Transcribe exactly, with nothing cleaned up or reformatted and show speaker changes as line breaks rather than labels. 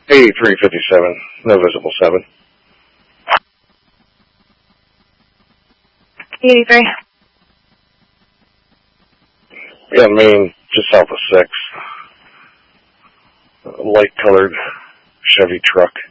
eighty-three fifty-seven, no visible seven.
eighty-three.
Yeah, Main, just south of six. A light-colored Chevy truck.